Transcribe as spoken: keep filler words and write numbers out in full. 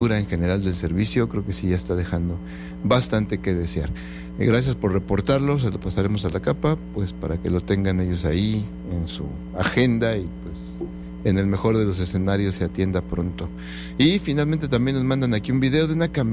en general del servicio, creo que sí ya está dejando bastante que desear. Eh, gracias por reportarlo, se lo pasaremos a la capa, pues para que lo tengan ellos ahí en su agenda y pues en el mejor de los escenarios se atienda pronto. Y finalmente también nos mandan aquí un video de una camioneta